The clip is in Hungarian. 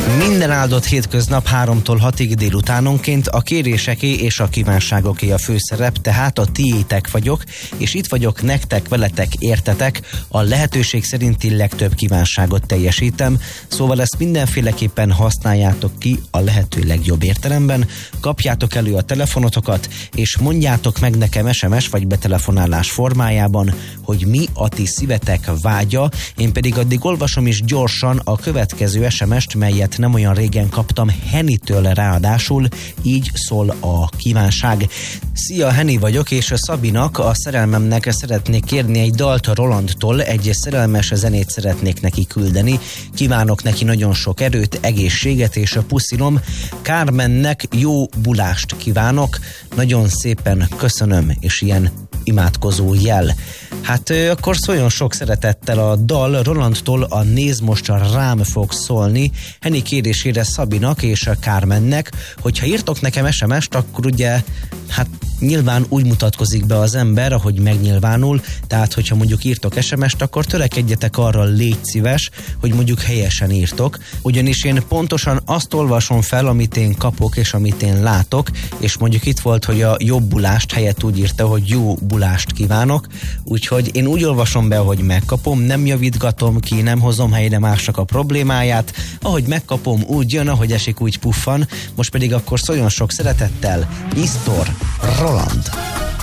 Minden áldott hétköznap 3-tól 6-ig délutánonként a kéréseké és a kívánságoké a főszerep, tehát a tiétek vagyok, és itt vagyok nektek, veletek, értetek, a lehetőség szerinti legtöbb kívánságot teljesítem, szóval ezt mindenféleképpen használjátok ki a lehető legjobb értelemben, kapjátok elő a telefonotokat, és mondjátok meg nekem SMS vagy betelefonálás formájában, hogy mi a ti szívetek vágya, én pedig addig olvasom is gyorsan a következő SMS-t, melyet nem olyan régen kaptam Henitől ráadásul, így szól a kívánság. Szia, Heni vagyok, és Szabinak, a szerelmemnek szeretnék kérni egy dalt a Rolandtól, egy szerelmes zenét szeretnék neki küldeni. Kívánok neki nagyon sok erőt, egészséget, és puszilom. Carmennek jó bulást kívánok. Nagyon szépen köszönöm, és ilyen imádkozó jel. Hát akkor szóljon sok szeretettel a dal Rolandtól, a Nézd most rám fog szólni, Henny kérésére Szabinak és a Carmennek. Hogyha írtok nekem SMS-t, akkor ugye hát nyilván úgy mutatkozik be az ember, ahogy megnyilvánul, tehát hogyha mondjuk írtok SMS-t, akkor törekedjetek arra, légy szíves, hogy mondjuk helyesen írtok, ugyanis én pontosan azt olvasom fel, amit én kapok és amit én látok, és mondjuk itt volt, hogy a jobb bulást helyett úgy írta, hogy jó bulást kívánok, úgyhogy én úgy olvasom be, ahogy megkapom, nem javítgatom ki, nem hozom helyre másnak a problémáját, ahogy megkapom, úgy jön, ahogy esik, úgy puffan, most pedig akkor szóljon sok szeretettel Mr. Roland.